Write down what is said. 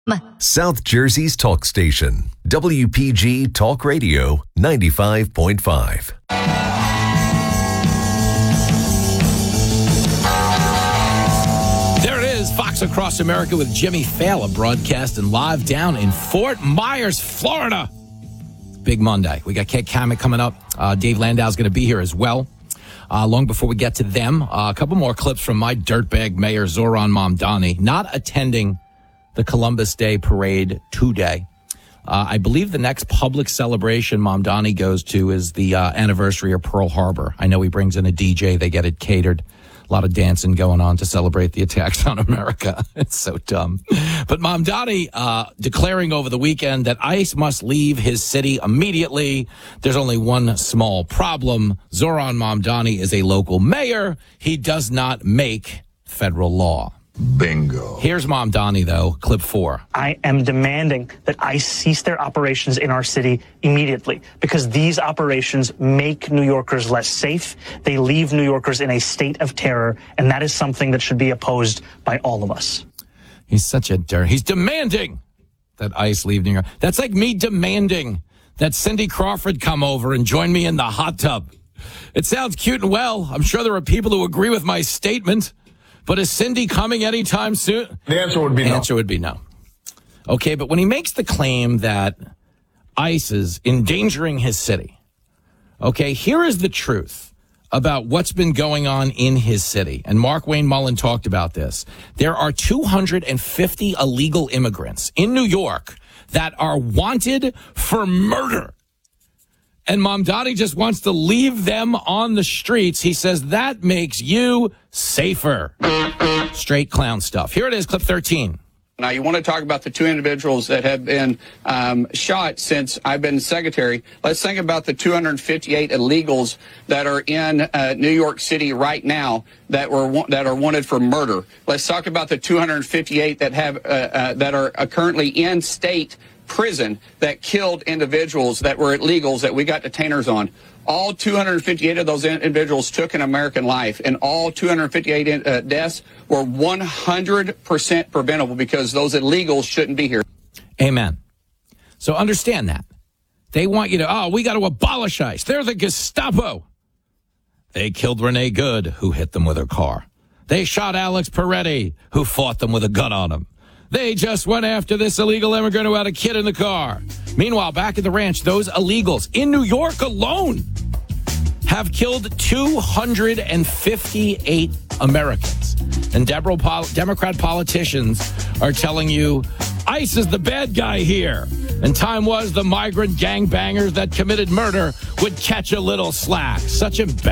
South Jersey's talk station, WPG Talk Radio 95.5. There it is, Fox Across America with Jimmy Fallon, broadcasting live down in Fort Myers, Florida. Big Monday. We got Kate Kamek coming up. Dave Landau's going to be here as well. Long before we get to them, a couple more clips from my dirtbag mayor, Zohran Mamdani, not attending the Columbus Day parade today. I believe the next public celebration Mamdani goes to is the anniversary of Pearl Harbor. I know he brings in a DJ. They get it catered. A lot of dancing going on to celebrate the attacks on America. It's so dumb. But Mamdani declaring over the weekend that ICE must leave his city immediately. There's only one small problem. Zohran Mamdani is a local mayor. He does not make federal law. Bingo. Here's Mamdani, though, clip 4. I am demanding that ICE cease their operations in our city immediately because these operations make New Yorkers less safe. They leave New Yorkers in a state of terror, and that is something that should be opposed by all of us. He's such a dirt. He's demanding that ICE leave New York. That's like me demanding that Cindy Crawford come over and join me in the hot tub. It sounds cute and well. I'm sure there are people who agree with my statement. But is Cindy coming anytime soon? The answer would be no. The answer would be no. Okay, but when he makes the claim that ICE is endangering his city, okay, here is the truth about what's been going on in his city. And Mark Wayne Mullen talked about this. There are 250 illegal immigrants in New York that are wanted for murder. And Mamdani just wants to leave them on the streets. He says that makes you safer. Straight clown stuff. Here it is, clip 13. Now, you want to talk about the two individuals that have been shot since I've been secretary. Let's think about the 258 illegals that are in New York City right now that are wanted for murder. Let's talk about the 258 that have that are currently in state prison that killed individuals that were illegals that we got detainers on. All 258 of those individuals took an American life, and all 258 deaths were 100% preventable because those illegals shouldn't be here. Amen. So understand that. They want you to, we got to abolish ICE. They're the Gestapo. They killed Renee Good, who hit them with her car. They shot Alex Peretti, who fought them with a gun on him. They just went after this illegal immigrant who had a kid in the car. Meanwhile, back at the ranch, those illegals in New York alone have killed 258 Americans. And Democrat politicians are telling you ICE is the bad guy here. And time was the migrant gangbangers that committed murder would catch a little slack. Such embarrassment.